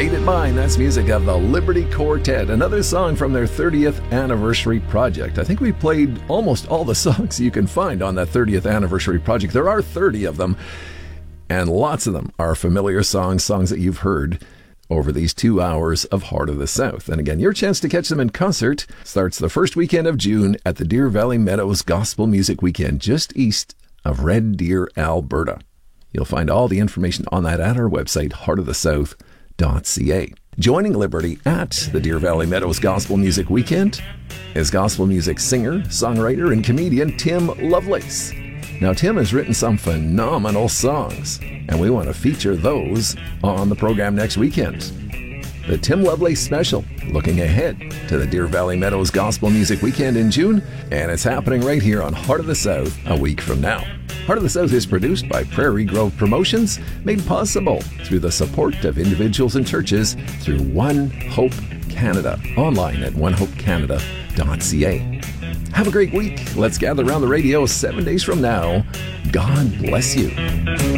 Made It Mine, that's music of the Liberty Quartet, another song from their 30th anniversary project. I think we played almost all the songs you can find on that 30th anniversary project. There are 30 of them, and lots of them are familiar songs that you've heard over these 2 hours of Heart of the South. And again, your chance to catch them in concert starts the first weekend of June at the Deer Valley Meadows Gospel Music Weekend, just east of Red Deer, Alberta. You'll find all the information on that at our website, heartofthesouth.ca. Joining Liberty at the Deer Valley Meadows Gospel Music Weekend is gospel music singer, songwriter, and comedian Tim Lovelace. Now, Tim has written some phenomenal songs, and we want to feature those on the program next weekend. The Tim Lovelace Special, looking ahead to the Deer Valley Meadows Gospel Music Weekend in June, and it's happening right here on Heart of the South a week from now. Heart of the South is produced by Prairie Grove Promotions, made possible through the support of individuals and churches through One Hope Canada, online at onehopecanada.ca. Have a great week. Let's gather around the radio 7 days from now. God bless you.